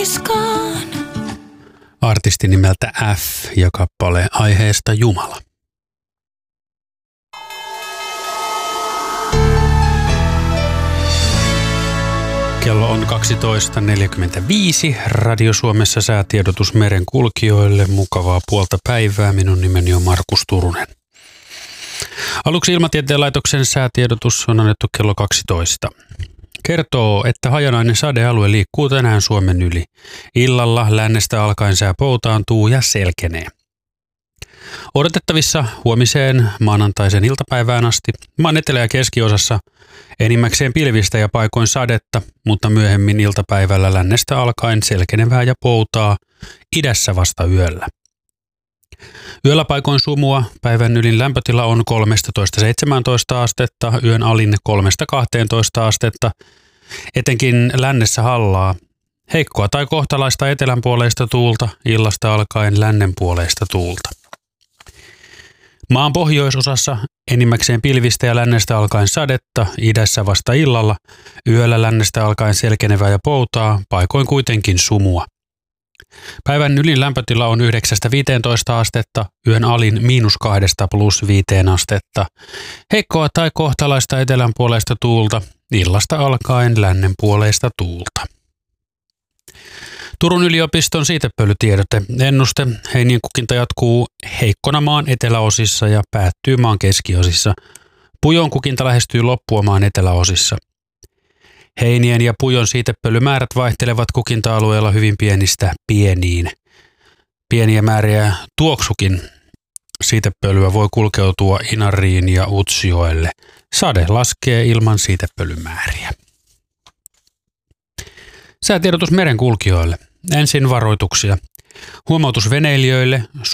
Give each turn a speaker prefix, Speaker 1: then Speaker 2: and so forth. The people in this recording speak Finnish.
Speaker 1: laiskaan.
Speaker 2: Artisti nimeltä F ja kappale aiheesta Jumala. Kello on 12.45. Radio Suomessa säätiedotus merenkulkijoille. Mukavaa puolta päivää. Minun nimeni on Markus Turunen. Aluksi Ilmatieteen laitoksen säätiedotus on annettu kello 12. Kertoo, että hajanainen sadealue liikkuu tänään Suomen yli. Illalla lännestä alkaen sää poutaantuu ja selkenee. Odotettavissa huomiseen maanantaisen iltapäivään asti maan etelä- ja keskiosassa enimmäkseen pilvistä ja paikoin sadetta, mutta myöhemmin iltapäivällä lännestä alkaen selkenevää ja poutaa, idässä vasta yöllä. Yöllä paikoin sumua, päivän ylin lämpötila on 13–17 astetta, yön alin 3–12 astetta, etenkin lännessä hallaa. Heikkoa tai kohtalaista etelänpuoleista tuulta, illasta alkaen lännenpuoleista tuulta. Maan pohjoisosassa enimmäkseen pilvistä ja lännestä alkaen sadetta, idässä vasta illalla, yöllä lännestä alkaen selkenevää ja poutaa, paikoin kuitenkin sumua. Päivän ylin lämpötila on 9–15 astetta, yön alin -2–+5 astetta. Heikkoa tai kohtalaista etelänpuoleista tuulta, illasta alkaen lännenpuoleista tuulta. Turun yliopiston siitepölytiedote. Ennuste. Heinien kukinta jatkuu heikkona maan eteläosissa ja päättyy maan keskiosissa. Pujon kukinta lähestyy loppua maan eteläosissa. Heinien ja pujon siitepölymäärät vaihtelevat kukinta-alueella hyvin pienistä pieniin. Pieniä määriä tuoksukin siitepölyä voi kulkeutua Inariin ja Utsjoelle. Sade laskee ilman siitepölymääriä. Säätiedotus merenkulkijoille. Ensin varoituksia. Huomautus veneilijöille.